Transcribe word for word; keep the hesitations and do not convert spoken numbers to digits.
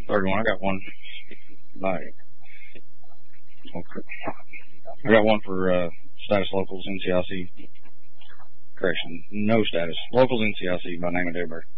Third one, I got one. Like, okay. I got one for uh, status locals N C I C. Correction, no status. Locals N C I C by name of Deadbird.